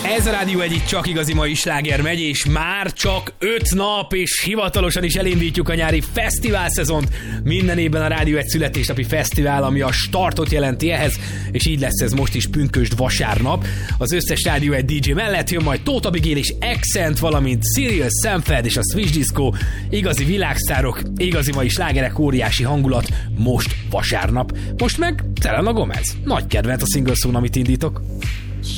Ez a Rádió Egy, csak igazi mai sláger megy, és már csak 5 nap, és hivatalosan is elindítjuk a nyári fesztivál szezont. Minden évben a Rádió Egy születésnapi fesztivál, ami a startot jelenti ehhez, és így lesz ez most is pünkösd vasárnap. Az összes Rádió Egy DJ mellett jön majd Tóth Abigail és Accent, valamint Cyril Sanford és a Switch Disco. Igazi világsztárok, igazi mai slágerek, óriási hangulat most vasárnap. Most meg Selena Gomez. Nagy kedvenc a single szón, amit indítok.